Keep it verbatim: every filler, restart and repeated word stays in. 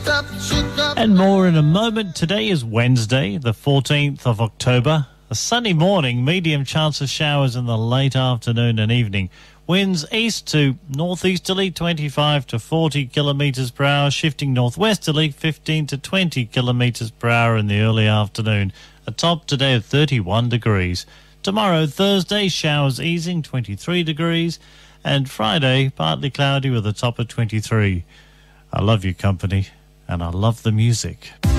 And more in a moment. Today is Wednesday, the fourteenth of October. A sunny morning, medium chance of showers in the late afternoon and evening. Winds east to northeasterly, twenty-five to forty kilometres per hour, shifting northwesterly, fifteen to twenty kilometres per hour in the early afternoon. A top today of thirty-one degrees. Tomorrow, Thursday, showers easing, twenty-three degrees. And Friday, partly cloudy with a top of twenty-three. I love your company, and I love the music.